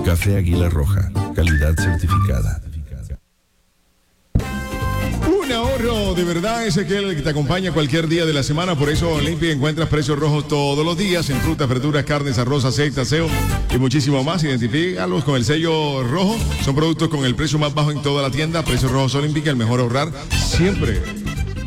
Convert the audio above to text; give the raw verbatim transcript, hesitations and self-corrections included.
Café Águila Roja, calidad certificada. Un ahorro de verdad es aquel que te acompaña cualquier día de la semana. Por eso Olimpia encuentras precios rojos todos los días en frutas, verduras, carnes, arroz, aceite, aseo y muchísimo más. Identifícalos con el sello rojo. Son productos con el precio más bajo en toda la tienda. Precios rojos Olímpica, el mejor ahorrar siempre.